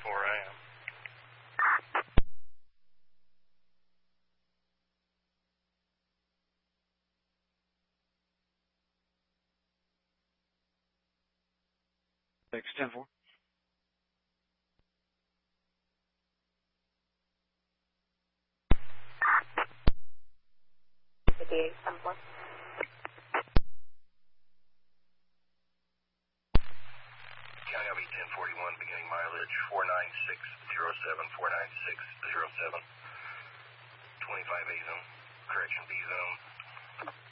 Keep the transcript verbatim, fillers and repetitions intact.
four A M. Six ten four. fifty-eight ten four. County L B ten forty-one, beginning mileage four nine six zero seven, four nine six zero seven, twenty-five A zone, correction B zone.